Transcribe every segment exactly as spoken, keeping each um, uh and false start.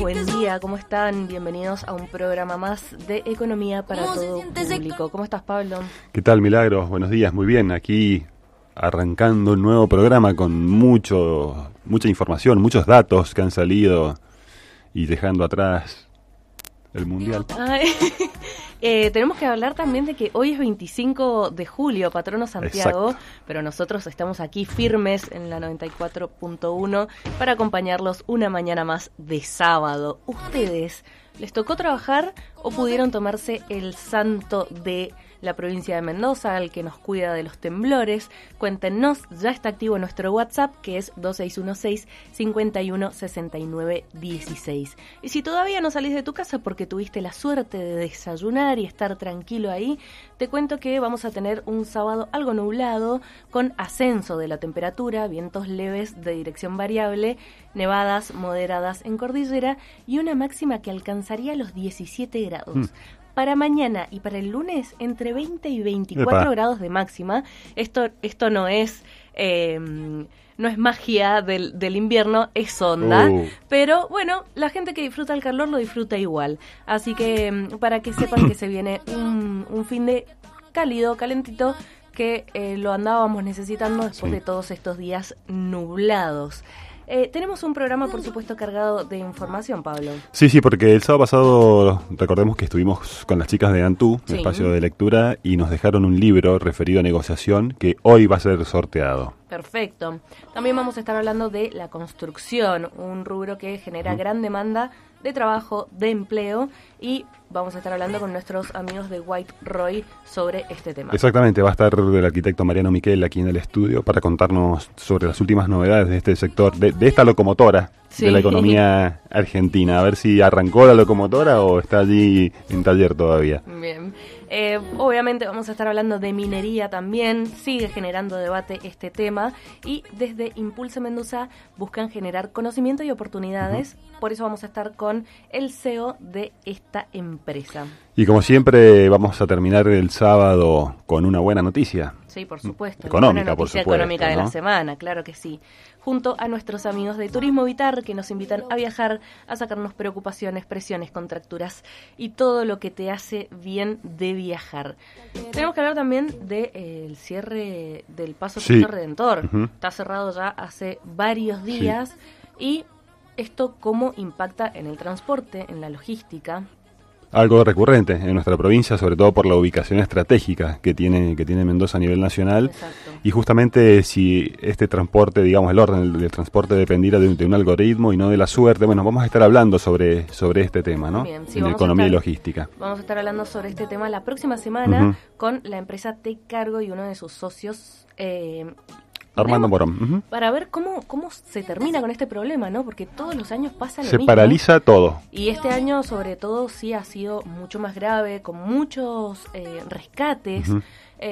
buen día, ¿cómo están? Bienvenidos a un programa más de Economía para todo público. ¿Cómo estás, Pablo? ¿Qué tal, Milagros? Buenos días, muy bien. Aquí arrancando un nuevo programa con mucho, mucha información, muchos datos que han salido y dejando atrás el Mundial. Ay, eh, tenemos que hablar también de que hoy es veinticinco de julio, patrono Santiago, exacto, pero nosotros estamos aquí firmes en la noventa y cuatro punto uno para acompañarlos una mañana más de sábado. ¿Ustedes les tocó trabajar o pudieron tomarse el santo de la provincia de Mendoza, el que nos cuida de los temblores? Cuéntenos, ya está activo nuestro WhatsApp, que es dos seis uno seis, cinco uno, seis nueve uno seis. Y si todavía no salís de tu casa porque tuviste la suerte de desayunar y estar tranquilo ahí, te cuento que vamos a tener un sábado algo nublado, con ascenso de la temperatura, vientos leves de dirección variable, nevadas moderadas en cordillera y una máxima que alcanzaría los diecisiete grados. Mm. Para mañana y para el lunes, entre veinte y veinticuatro Epa. grados de máxima. Esto esto no es eh, no es magia del, del invierno, es onda. Uh. Pero bueno, la gente que disfruta el calor lo disfruta igual. Así que para que sepan que se viene un, un fin de cálido, calentito, que eh, lo andábamos necesitando después sí. de todos estos días nublados. Eh, tenemos un programa, por supuesto, cargado de información, Pablo. Sí, sí, porque el sábado pasado, recordemos que estuvimos con las chicas de Antú, sí. el espacio de lectura, y nos dejaron un libro referido a negociación que hoy va a ser sorteado. Perfecto. También vamos a estar hablando de la construcción, un rubro que genera uh-huh. gran demanda de trabajo, de empleo, y vamos a estar hablando con nuestros amigos de White Roy sobre este tema. Exactamente, va a estar el arquitecto Mariano Miquel aquí en el estudio para contarnos sobre las últimas novedades de este sector, de, de esta locomotora sí. de la economía argentina. A ver si arrancó la locomotora o está allí en taller todavía. Bien. Eh, obviamente vamos a estar hablando de minería también, sigue generando debate este tema, y desde Impulse Mendoza buscan generar conocimiento y oportunidades, uh-huh. por eso vamos a estar con el C E O de esta empresa. Y como siempre vamos a terminar el sábado con una buena noticia. Sí, por supuesto. Económica, buena noticia por supuesto. Económica de ¿no? la semana, claro que sí. Junto a nuestros amigos de Turismo Vitar, que nos invitan a viajar, a sacarnos preocupaciones, presiones, contracturas y todo lo que te hace bien de viajar. Tenemos que hablar también del de, eh, cierre del Paso sí. Cristo Redentor. Uh-huh. Está cerrado ya hace varios días sí. y esto cómo impacta en el transporte, en la logística. Algo recurrente en nuestra provincia, sobre todo por la ubicación estratégica que tiene que tiene Mendoza a nivel nacional. Exacto. Y justamente si este transporte, digamos, el orden del, del transporte dependiera de un, de un algoritmo y no de la suerte, bueno, vamos a estar hablando sobre sobre este tema, ¿no? Bien, sí, en vamos economía a estar, y logística. Vamos a estar hablando sobre este tema la próxima semana uh-huh. con la empresa Te Cargo y uno de sus socios, eh, Armando Morón. Uh-huh. Para ver cómo cómo se termina con este problema, ¿no? Porque todos los años pasa lo se mismo. Se paraliza todo. Y este año, sobre todo, sí ha sido mucho más grave, con muchos eh, rescates. Uh-huh.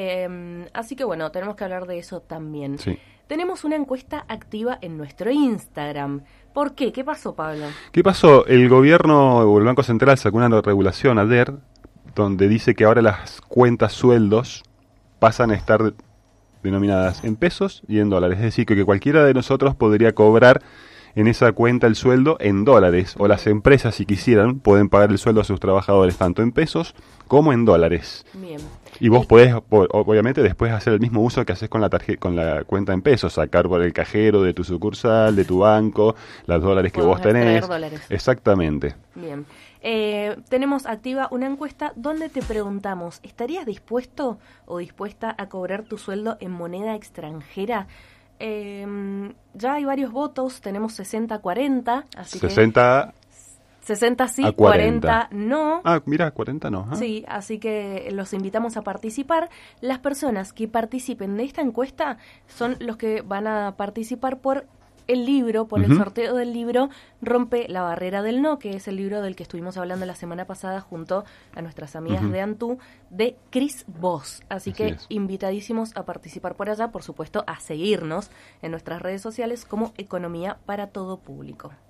Eh, así que, bueno, tenemos que hablar de eso también. Sí. Tenemos una encuesta activa en nuestro Instagram. ¿Por qué? ¿Qué pasó, Pablo? ¿Qué pasó? El gobierno o el Banco Central sacó una regulación ayer donde dice que ahora las cuentas sueldos pasan a estar denominadas en pesos y en dólares, es decir, que, que cualquiera de nosotros podría cobrar en esa cuenta el sueldo en dólares, o las empresas, si quisieran, pueden pagar el sueldo a sus trabajadores tanto en pesos como en dólares. Bien. Y vos podés, obviamente, después hacer el mismo uso que haces con la tarjeta, con la cuenta en pesos, sacar por el cajero de tu sucursal, de tu banco, los dólares que vos tenés. Dólares. Exactamente. Bien. Eh, tenemos activa una encuesta donde te preguntamos, ¿estarías dispuesto o dispuesta a cobrar tu sueldo en moneda extranjera? Eh, ya hay varios votos, tenemos sesenta a cuarenta, así sesenta que... sesenta sí, a cuarenta. cuarenta no. Ah, mira, cuarenta no. ¿eh? Sí, así que los invitamos a participar. Las personas que participen de esta encuesta son los que van a participar por el libro, por uh-huh. el sorteo del libro Rompe la barrera del no, que es el libro del que estuvimos hablando la semana pasada junto a nuestras amigas uh-huh. de Antú, de Cris Voss. Así, Así que es. Invitadísimos a participar por allá, por supuesto, a seguirnos en nuestras redes sociales como Economía para todo público.